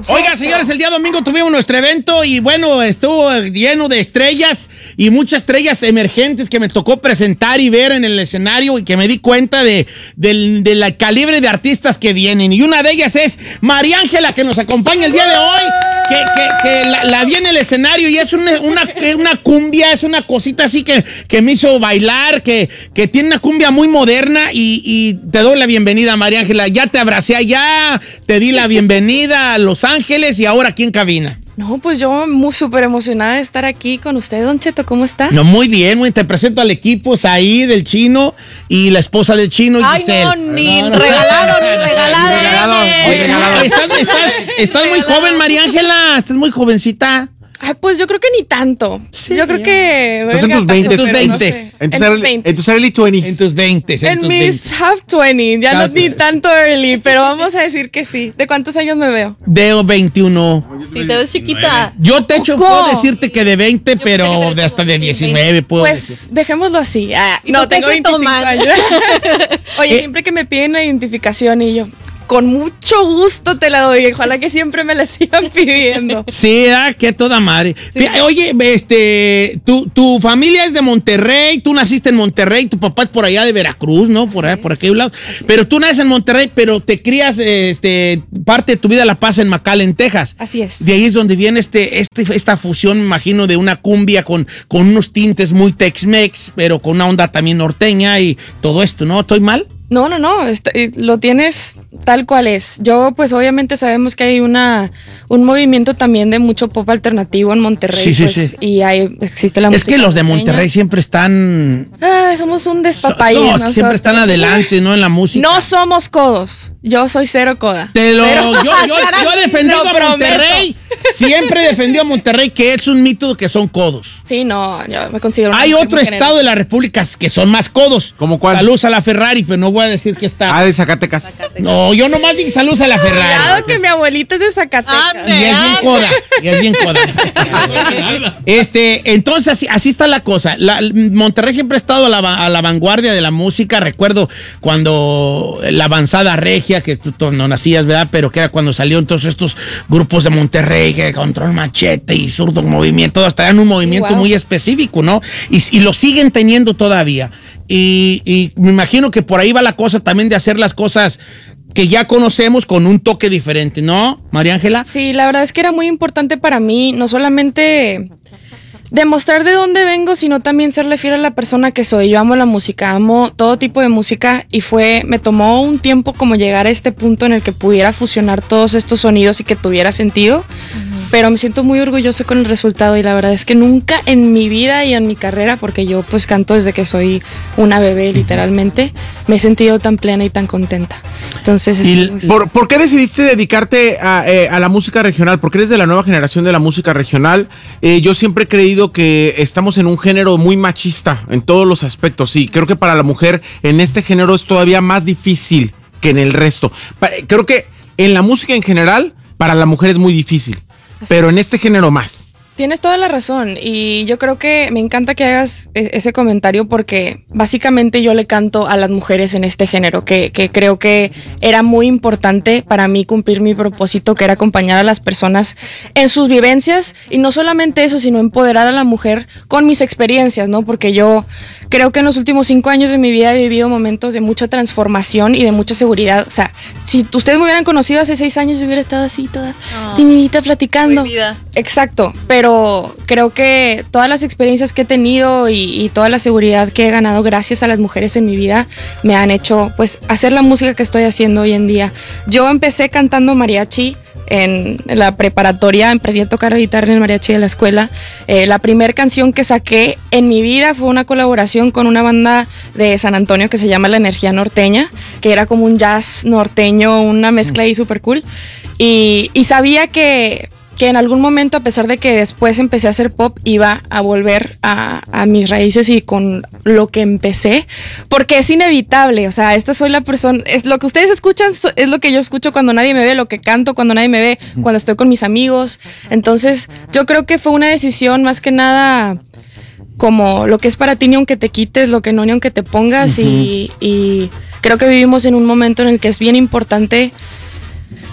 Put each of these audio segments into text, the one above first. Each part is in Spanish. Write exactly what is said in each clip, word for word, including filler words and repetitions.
Oiga, señores, el día domingo tuvimos nuestro evento y bueno, estuvo lleno de estrellas y muchas estrellas emergentes que me tocó presentar y ver en el escenario y que me di cuenta de, del, del calibre de artistas que vienen. Y una de ellas es María Ángela, que nos acompaña el día de hoy, que, que, que la, la vi en el escenario y es una, una, una cumbia, es una cosita así que, que me hizo bailar, que, que tiene una cumbia muy moderna y, y te doy la bienvenida, María Ángela. Ya te abracé allá, te di la bienvenida a Los Ángeles y ahora aquí en cabina. No, pues yo muy súper emocionada de estar aquí con usted, Don Cheto. ¿Cómo está? No, muy bien, muy, te presento al equipo, Saí del Chino y la esposa del Chino, Ay, Giselle. no, ni no, no, regalado, ni regalado. regalado, Oye, regalado. Estás, estás, estás muy joven, María Ángela, estás muy jovencita. Ay, pues yo creo que ni tanto. Sí, yo creo ya. que... Estás en tus veinte. En tus veinte. En tus early, en tus early twenties. En tus veinte. En, En tus mis veinte. half twenty, ya Casi. no ni tanto early, pero vamos a decir que sí. ¿De cuántos años me veo? De veintiuno. Sí, te ves chiquita. Yo te echo, ¿Cómo? puedo decirte que de veinte, pero de hasta de diecinueve puedo decir. Pues dejémoslo así. Ah, ¿Y no, tú te tengo haces veinticinco tomar? años. Oye, Eh. siempre que me piden la identificación y yo, con mucho gusto te la doy. Ojalá que siempre me la sigan pidiendo. Sí, ah, que toda madre. Sí. Fí- Oye, este, tu, tu familia es de Monterrey, tú naciste en Monterrey, tu papá es por allá de Veracruz, ¿no? Por Así allá, es. por aquel lado. Pero tú naces en Monterrey, pero te crías, este, parte de tu vida la pasa en McAllen, Texas. Así es. De ahí es donde viene este, este, esta fusión, me imagino, de una cumbia con, con unos tintes muy Tex-Mex, pero con una onda también norteña y todo esto, ¿no? ¿Estoy mal? No, no, no, está- eh, lo tienes tal cual es. Yo, pues obviamente sabemos que hay una un movimiento también de mucho pop alternativo en Monterrey. Sí, sí, pues, sí. Y hay, existe la Es música que los de norteña. Monterrey siempre están... Ah, somos un despapalle. No, es que nosotros. siempre están adelante, ¿no? En la música. No somos codos. Yo soy cero coda. Te lo, Pero- yo, yo, yo he defendido Lo a prometo. Monterrey. Siempre he defendido a Monterrey, que es un mito que son codos. Sí, no, yo me considero. una Hay mujer otro muy estado generosa. de la República que son más codos. ¿Cómo cuál? Saludos a la Ferrari, pero no voy a decir que está. Ah, de Zacatecas. No, yo nomás dije saludos a la Ferrari. Cuidado que mi abuelita es de Zacatecas. Ande. Y es bien coda, y es bien coda. Este, entonces así, así está la cosa. La- Monterrey siempre ha estado a la, va- a la vanguardia de la música. Recuerdo cuando la avanzada regia, que tú, tú no nacías, ¿verdad? Pero que era cuando salieron todos estos grupos de Monterrey, que Control Machete y Zurdo Movimiento, todos traían un movimiento Wow. muy específico, ¿no? Y, y lo siguen teniendo todavía. Y, y me imagino que por ahí va la cosa también de hacer las cosas que ya conocemos con un toque diferente, ¿no, María Ángela? Sí, la verdad es que era muy importante para mí, no solamente demostrar de dónde vengo, sino también serle fiel a la persona que soy. Yo amo la música, amo todo tipo de música y fue, me tomó un tiempo como llegar a este punto en el que pudiera fusionar todos estos sonidos y que tuviera sentido. Pero me siento muy orgullosa con el resultado y la verdad es que nunca en mi vida y en mi carrera, porque yo pues canto desde que soy una bebé literalmente, me he sentido tan plena y tan contenta. Entonces, Y estoy muy feliz. ¿Por, por qué decidiste dedicarte a, eh, a la música regional? Porque eres de la nueva generación de la música regional. Eh, yo siempre he creído que estamos en un género muy machista en todos los aspectos. Y creo que para la mujer en este género es todavía más difícil que en el resto. Pa- Creo que en la música en general, para la mujer es muy difícil. Pero en este género más. Tienes toda la razón y yo creo que me encanta que hagas e- ese comentario porque básicamente yo le canto a las mujeres en este género, que, que creo que era muy importante para mí cumplir mi propósito, que era acompañar a las personas en sus vivencias y no solamente eso, sino empoderar a la mujer con mis experiencias, ¿no? Porque yo creo que en los últimos cinco años de mi vida he vivido momentos de mucha transformación y de mucha seguridad. O sea, si ustedes me hubieran conocido hace seis años, yo hubiera estado así toda Oh. timidita platicando. Prohibida. Exacto, pero creo que todas las experiencias que he tenido y, y toda la seguridad que he ganado gracias a las mujeres en mi vida me han hecho pues hacer la música que estoy haciendo hoy en día. Yo empecé cantando mariachi en la preparatoria, aprendí a tocar la guitarra en el mariachi de la escuela. Eh, la primera canción que saqué en mi vida fue una colaboración con una banda de San Antonio que se llama La Energía Norteña, que era como un jazz norteño, una mezcla ahí súper cool. Y, y sabía que, que en algún momento, a pesar de que después empecé a hacer pop, iba a volver a, a mis raíces y con lo que empecé, porque es inevitable. O sea, esta soy la persona, es lo que ustedes escuchan, so- es lo que yo escucho cuando nadie me ve, lo que canto cuando nadie me ve, cuando estoy con mis amigos. Entonces, yo creo que fue una decisión más que nada como lo que es para ti, ni aunque te quites, lo que no, ni aunque te pongas. y, y creo que vivimos en un momento en el que es bien importante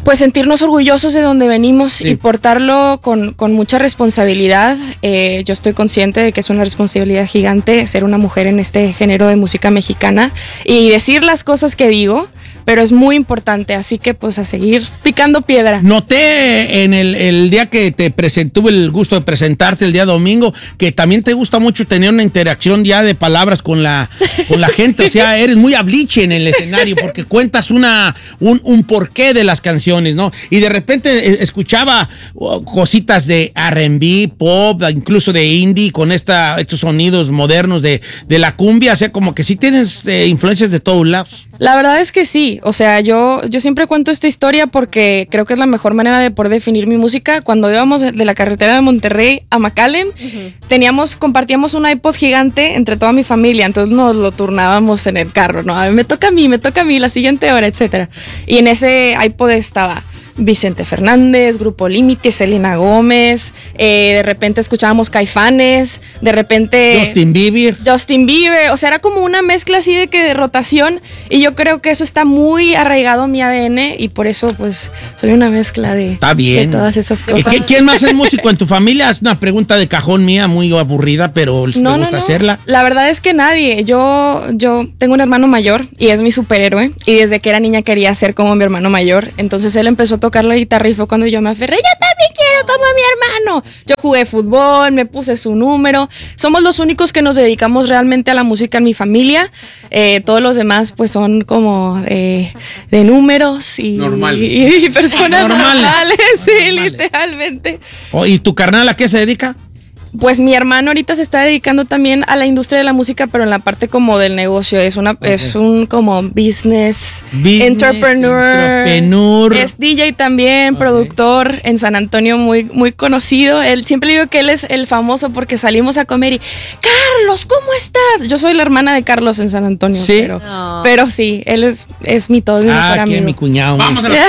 pues sentirnos orgullosos de donde venimos sí. y portarlo con, con mucha responsabilidad. Eh, yo estoy consciente de que es una responsabilidad gigante ser una mujer en este género de música mexicana y decir las cosas que digo, pero es muy importante, así que pues a seguir picando piedra. Noté en el, el día que te presenté, tuve el gusto de presentarte el día domingo, que también te gusta mucho tener una interacción ya de palabras con la, con la gente, o sea, eres muy habliche en el escenario porque cuentas una, un, un porqué de las canciones, ¿no? Y de repente escuchaba cositas de R and B, pop, incluso de indie, con esta, estos sonidos modernos de, de la cumbia, o sea, como que sí tienes eh, influencias de todos lados. La verdad es que sí, o sea, yo, yo siempre cuento esta historia porque creo que es la mejor manera de poder definir mi música. Cuando íbamos de la carretera de Monterrey a McAllen, uh-huh. teníamos, compartíamos un iPod gigante entre toda mi familia, entonces nos lo turnábamos en el carro, ¿no? A ver, me toca a mí, me toca a mí, la siguiente hora, etcétera. Y en ese iPod estaba Vicente Fernández, Grupo Límite, Selena Gómez, eh, de repente escuchábamos Caifanes, de repente Justin Bieber. Justin Bieber, o sea, era como una mezcla así de que de rotación y yo creo que eso está muy arraigado a mi A D N y por eso pues soy una mezcla de, está bien. de todas esas cosas. ¿Quién más es músico en tu familia? Es una pregunta de cajón mía muy aburrida, pero ¿te no, gusta no, no. hacerla? La verdad es que nadie. Yo, yo tengo un hermano mayor y es mi superhéroe y desde que era niña quería ser como mi hermano mayor, entonces él empezó a tocar la guitarra y fue cuando yo me aferré, yo también quiero como mi hermano. Yo jugué fútbol, me puse su número. Somos los únicos que nos dedicamos realmente a la música en mi familia. Eh, todos los demás pues son como de, de números y, Normal. y, y personas Normal. normales, sí, Normales. Literalmente. Oh, ¿y tu carnal a qué se dedica? Pues mi hermano ahorita se está dedicando también a la industria de la música, pero en la parte como del negocio. Es una, okay. es un como business, business entrepreneur, entrepreneur. Es D J también, okay. productor en San Antonio, muy, muy conocido. Él siempre digo que él es el famoso porque salimos a comer y Carlos, ¿cómo estás? Yo soy la hermana de Carlos en San Antonio. Sí. Pero, no. pero sí, él es, es mi todo, es mi ah, mejor amigo. Ah, mi cuñado. Vamos a la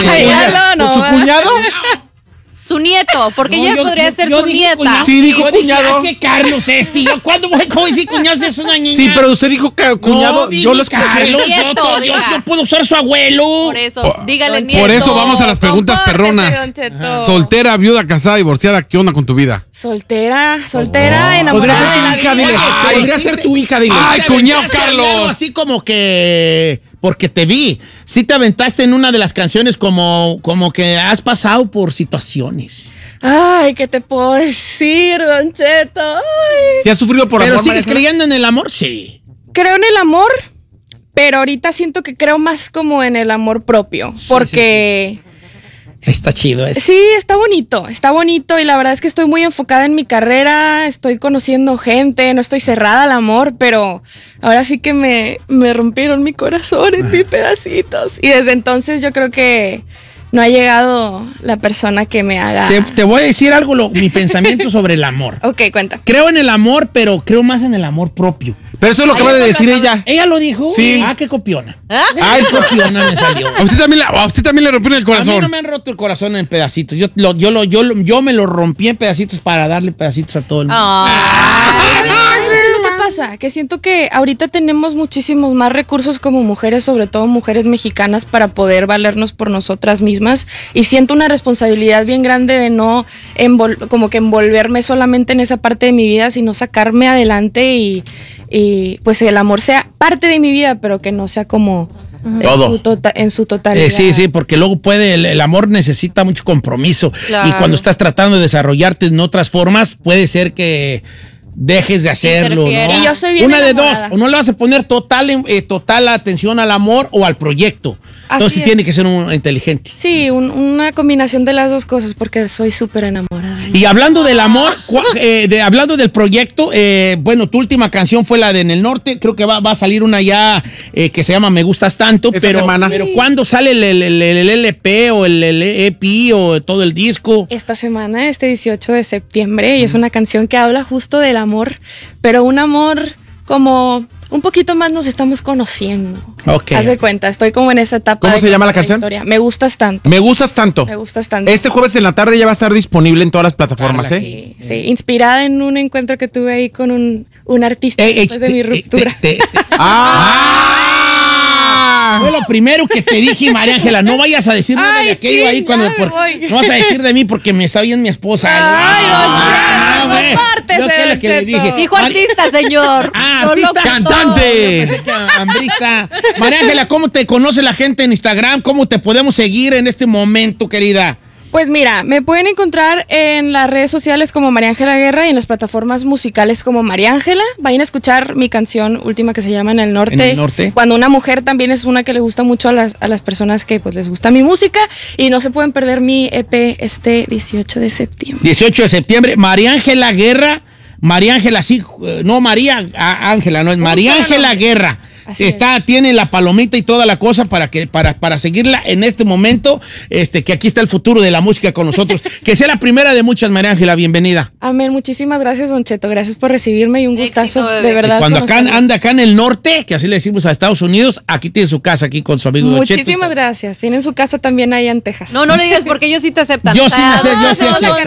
ya lo, no, ¿Su cuñado? Su nieto, porque no, ella yo, podría yo, ser yo su nieta. Cuñado. Sí, dijo yo cuñado. Dije, ¿a qué Carlos es, tío? ¿Cuándo voy a decir cuñado es una niña? Sí, pero usted dijo que cuñado, no, yo lo escuché. Carlos, nieto, yo, yo, yo puedo usar su abuelo. Por eso, oh, dígale nieto. Por eso vamos a las preguntas perronas. Soltera, viuda, casada, divorciada, ¿qué onda con tu vida? Soltera, soltera, oh. enamorada. Podría ser tu hija, dile. Ay, Podría ser tu hija, dile. Ay, cuñado Carlos. Así como que... Porque te vi. Sí te aventaste en una de las canciones como, como que has pasado por situaciones. Ay, ¿qué te puedo decir, Don Cheto? Ay. ¿Sí has sufrido por ¿Pero amor? sigues creyendo en el amor? Sí. Creo en el amor, pero ahorita siento que creo más como en el amor propio. Sí, porque... Sí, sí. Está chido eso. Sí, está bonito, está bonito y la verdad es que estoy muy enfocada en mi carrera, estoy conociendo gente, no estoy cerrada al amor, pero ahora sí que me, me rompieron mi corazón en mil pedacitos y desde entonces yo creo que no ha llegado la persona que me haga... Te, te voy a decir algo, lo, mi pensamiento sobre el amor. Ok, cuenta. Creo en el amor, pero creo más en el amor propio. Pero eso es lo que acaba de decir ella. ¿Ella lo dijo? Sí. Ah, qué copiona. ¿Ah? Ay, copiona me salió. A usted también, a usted también le rompieron el corazón. A mí no me han roto el corazón en pedacitos. Yo, lo, yo, lo, yo, yo me lo rompí en pedacitos para darle pedacitos a todo el mundo. Oh. ¿Qué pasa? Que siento que ahorita tenemos muchísimos más recursos como mujeres, sobre todo mujeres mexicanas, para poder valernos por nosotras mismas y siento una responsabilidad bien grande de no envol- como que envolverme solamente en esa parte de mi vida, sino sacarme adelante y, y pues el amor sea parte de mi vida, pero que no sea como todo en su, tota- en su totalidad. Eh, sí, sí, porque luego puede, el, el amor necesita mucho compromiso. Claro. Y cuando estás tratando de desarrollarte en otras formas, puede ser que dejes de hacerlo, ¿no? Y yo soy bien Una enamorada. de dos, o no le vas a poner total, eh, total atención al amor o al proyecto. Así Entonces sí es. tiene que ser un inteligente. Sí, un- una combinación de las dos cosas porque soy súper enamorada. Y hablando del amor, cua- eh, de, hablando del proyecto, eh, bueno, tu última canción fue la de En el Norte, creo que va, va a salir una ya eh, que se llama Me Gustas Tanto, Esta pero, semana. pero ¿cuándo sale el, el- el- el L P o el, el E P o todo el disco? Esta semana, este dieciocho de septiembre, y es una canción que habla justo del amor, pero un amor como un poquito más nos estamos conociendo. Ok. Haz de cuenta, estoy como en esa etapa. ¿Cómo de se llama la contar canción? historia. Me gustas tanto. Me gustas tanto. Me gustas tanto. Este jueves en la tarde ya va a estar disponible en todas las plataformas, ¿eh? Sí, sí, inspirada en un encuentro que tuve ahí con un, un artista Eh, eh, después de mi te- ruptura. te- te- ¡Ah! Ah. Fue lo primero que te dije, María Ángela. No vayas a decir nada de aquello ahí cuando. Por, no vas a decir de mí porque me está bien mi esposa. Ay, don Cheto, compártese, que le dije. Dijo artista, señor. Ah, no artista. Cantante. Yo pensé que hambrista. María Ángela, ¿cómo te conoce la gente en Instagram? ¿Cómo te podemos seguir en este momento, querida? Pues mira, me pueden encontrar en las redes sociales como María Ángela Guerra y en las plataformas musicales como María Ángela. Vayan a escuchar mi canción última que se llama En el Norte. En el Norte. Cuando una mujer también es una que le gusta mucho a las, a las personas que pues les gusta mi música. Y no se pueden perder mi E P este dieciocho de septiembre. dieciocho de septiembre, María Ángela Guerra. María Ángela, sí, no María Ángela, no es María Ángela Guerra. Así está, es. Tiene la palomita y toda la cosa para que para, para seguirla en este momento, este que aquí está el futuro de la música con nosotros. Que sea la primera de muchas, María Ángela, bienvenida. Amén, muchísimas gracias, Don Cheto, gracias por recibirme y un gustazo, Éxito, de verdad. Y cuando acá, anda acá en el norte, que así le decimos a Estados Unidos, aquí tiene su casa, aquí con su amigo Don Cheto. Muchísimas gracias, tienen su casa también allá en Texas. No, no le digas porque ellos sí te aceptan. Yo sí me acepto, yo sí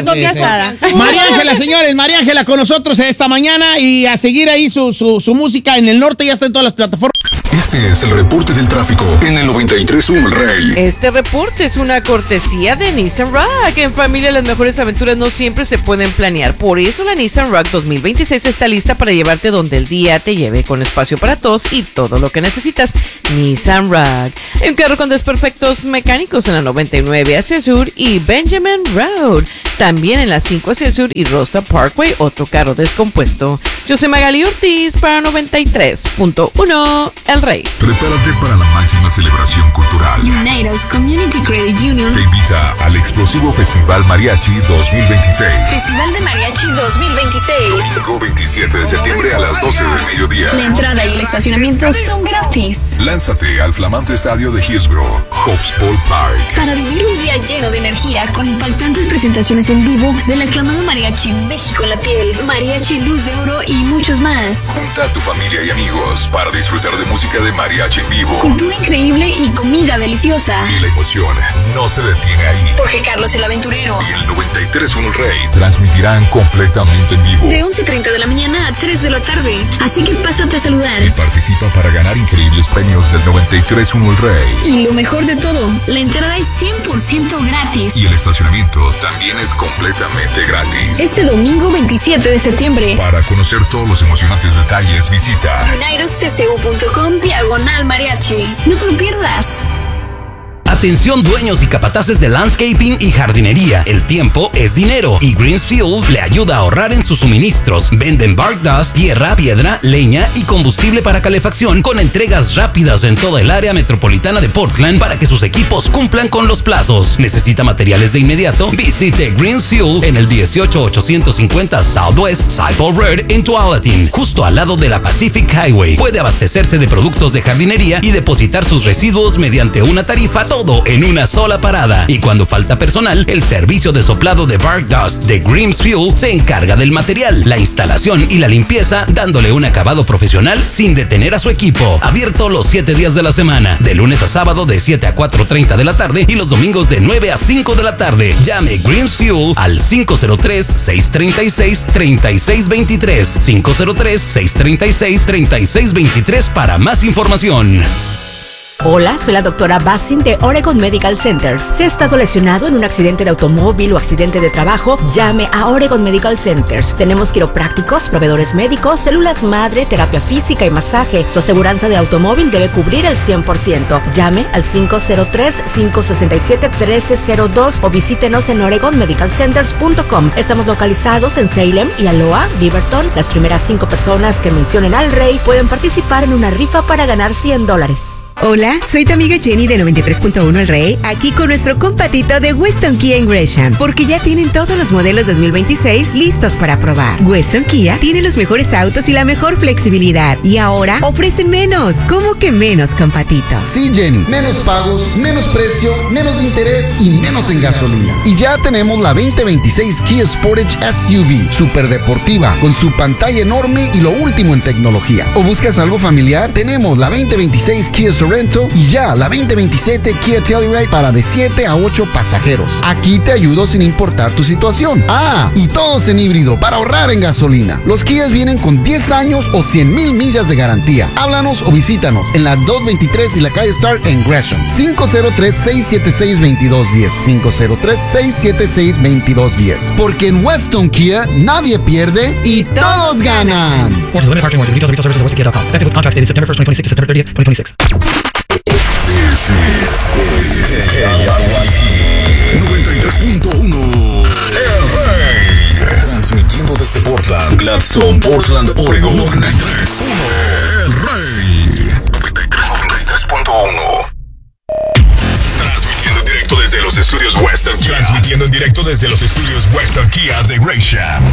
acepto. María Ángela, señores, María Ángela con nosotros esta mañana y a seguir ahí su, su, su música en el norte, ya está en todas las plataformas. Este es el reporte del tráfico en el noventa y tres punto uno El Rey. Este reporte es una cortesía de Nissan Rock. En familia las mejores aventuras no siempre se pueden planear. Por eso la Nissan Rock dos mil veintiséis está lista para llevarte donde el día te lleve, con espacio para todos y todo lo que necesitas. Nissan Rock. Un carro con desperfectos mecánicos en la noventa y nueve hacia el sur y Benjamin Road. También en la cinco hacia el sur y Rosa Parkway, otro carro descompuesto. Yo soy Magali Ortiz para noventa y tres punto uno El Rey. Prepárate para la máxima celebración cultural. Unidos Community Credit Union te invita al explosivo Festival Mariachi dos mil veintiséis. Festival de Mariachi dos mil veintiséis. Domingo veintisiete de septiembre a las doce del mediodía. La entrada y el estacionamiento son gratis. Lánzate al flamante estadio de Hillsborough, Hobbs Ball Park, para vivir un día lleno de energía con impactantes presentaciones en vivo del aclamado Mariachi México en la piel, Mariachi Luz de Oro y muchos más. Junta a tu familia y amigos para disfrutar de música de mariachi en vivo, cultura increíble y comida deliciosa. Y la emoción no se detiene ahí, porque Carlos el Aventurero y el noventa y tres punto uno El Rey transmitirán completamente en vivo de once y treinta de la mañana a tres de la tarde. Así que pásate a saludar y participa para ganar increíbles premios del noventa y tres punto uno El Rey. Y lo mejor de todo, la entrada es cien por ciento gratis y el estacionamiento también es completamente gratis. Este domingo veintisiete de septiembre. Para conocer todos los emocionantes detalles, visita unidos c c u punto com diagonal mariachi. No te lo pierdas. Atención dueños y capataces de landscaping y jardinería. El tiempo es dinero y Greens Fuel le ayuda a ahorrar en sus suministros. Venden bark dust, tierra, piedra, leña y combustible para calefacción con entregas rápidas en toda el área metropolitana de Portland para que sus equipos cumplan con los plazos. ¿Necesita materiales de inmediato? Visite Greens Fuel en el dieciocho ochocientos cincuenta Southwest Cycle Road en Tualatin, justo al lado de la Pacific Highway. Puede abastecerse de productos de jardinería y depositar sus residuos mediante una tarifa, todo en una sola parada. Y cuando falta personal, el servicio de soplado de bark dust de Greens Fuel se encarga del material, la instalación y la limpieza, dándole un acabado profesional sin detener a su equipo. Abierto los siete días de la semana, de lunes a sábado de siete a cuatro treinta de la tarde y los domingos de nueve a cinco de la tarde. Llame Greens Fuel al cinco cero tres, seis tres seis, tres seis dos tres, cinco cero tres, seis tres seis, tres seis dos tres para más información. Hola, soy la doctora Basin de Oregon Medical Centers. Si ha estado lesionado en un accidente de automóvil o accidente de trabajo, llame a Oregon Medical Centers. Tenemos quiroprácticos, proveedores médicos, células madre, terapia física y masaje. Su aseguranza de automóvil debe cubrir el cien por ciento. Llame al cinco cero tres, cinco seis siete, uno tres cero dos o visítenos en oregon medical centers punto com. Estamos localizados en Salem y Aloha, Beaverton. Las primeras cinco personas que mencionen al rey pueden participar en una rifa para ganar cien dólares. Hola, soy tu amiga Jenny de noventa y tres punto uno El Rey, aquí con nuestro compatito de Weston Kia en Gresham, porque ya tienen todos los modelos dos mil veintiséis listos para probar. Weston Kia tiene los mejores autos y la mejor flexibilidad, y ahora ofrecen menos. ¿Cómo que menos, compatito? Sí, Jenny, menos pagos, menos precio, menos interés y menos en gasolina. Y ya tenemos la veinte veintiséis Kia Sportage S U V, super deportiva, con su pantalla enorme y lo último en tecnología. ¿O buscas algo familiar? Tenemos la veinte veintiséis Kia Sorento Sorento y ya la veinte veintisiete Kia Telluride para de siete a ocho pasajeros. Aquí te ayudo sin importar tu situación. Ah, y todos en híbrido para ahorrar en gasolina. Los Kias vienen con diez años o cien mil millas de garantía. Háblanos o visítanos en la dos veintitrés y la calle Stark en Gresham. cinco cero tres, seis siete seis, dos dos uno cero. cinco cero tres, seis siete seis, dos dos uno cero. Porque en Weston Kia nadie pierde y todos ganan. noventa y tres punto uno El Rey. Transmitiendo desde Portland, Gladstone, Portland, Oregon. noventa y tres punto uno El Rey. noventa y tres punto uno Transmitiendo en directo desde los estudios Western Kia. Transmitiendo en directo desde los estudios Western Kia de Gresham.